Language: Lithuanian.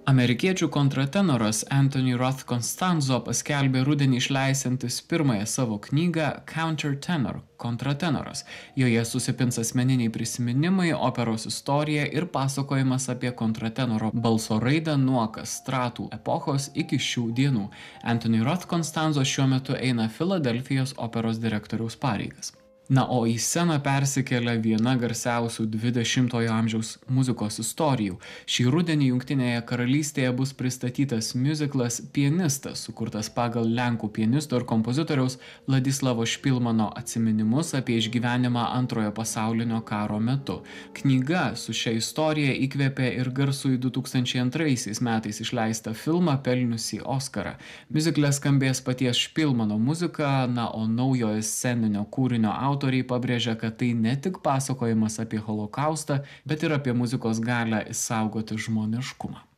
Amerikiečių kontratenoras Anthony Roth Costanzo paskelbė rudenį išleisiantis pirmąją savo knygą Countertenor – kontratenoras. Joje susipins asmeniniai prisiminimai, operos istorija ir pasakojimas apie kontratenoro balso raidą nuo kastratų epochos iki šių dienų. Anthony Roth Costanzo šiuo metu eina Filadelfijos operos direktoriaus pareigas. Na, o į sceną persikelia viena garsiausių 20-ojo amžiaus muzikos istorijų. Šį rudenį Jungtinėje karalystėje bus pristatytas miuziklas Pianistas, sukurtas pagal lenkų pianisto ir kompozitoriaus Ladislavo Špilmano atsiminimus apie išgyvenimą Antrojo pasaulinio karo metu. Knyga su šia istorija įkvėpė ir garsųjį 2002 metais išleistą filmą pelniusį Oskarą. Miuzikle skambės paties Špilmano muzika, na, o naujojo sceninio kūrinio autoriai pabrėžia, kad tai ne tik pasakojimas apie holokaustą, bet ir apie muzikos galią išsaugoti žmoniškumą.